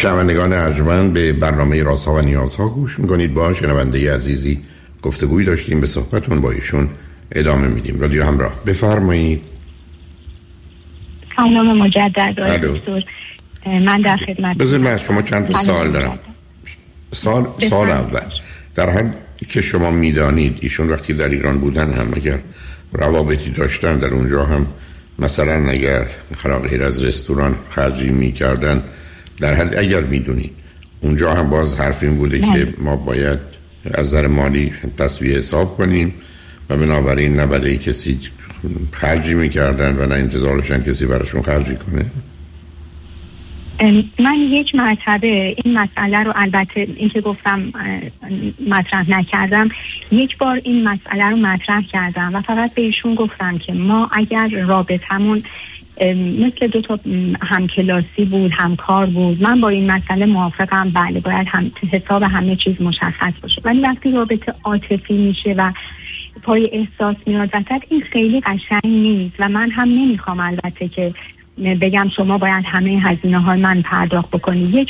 شنوندگان ارجمند، به برنامه رازها و نیازها گوش میکنید. با شنونده عزیزی گفتگویی داشتیم، به صحبتون با ایشون ادامه میدیم. رادیو همراه، بفرمایید. سلام مجدد دکتر، من در خدمت. بذارید من از شما چند تا سوال دارم. سال اول، در حد که شما میدانید ایشون وقتی در ایران بودن هم اگر روابطی داشتن در اونجا هم مثلا اگر غیر از رستوران خرجی میکردن، در حد اگر میدونید اونجا هم باز حرف این بوده که ما باید از نظر مالی تسویه حساب کنیم و بنابراین نه برای کسی خرجی میکردن و نه انتظار داشتن کسی براشون خرجی کنه. من یک مرتبه این مسئله رو، البته این که گفتم مطرح نکردم، یک بار این مسئله رو مطرح کردم و فقط به ایشون گفتم که ما اگر رابطمون مثل دو تا همکلاسی بود، همکار بود، من با این مسئله موافقم. بله، باید حساب همه چیز مشخص باشه، ولی وقتی رابطه عاطفی میشه و پای احساس میاد وسط، این خیلی قشنگ نیست و من هم نمیخوام البته که بگم شما باید همه هزینه های من پرداخت بکنید. یک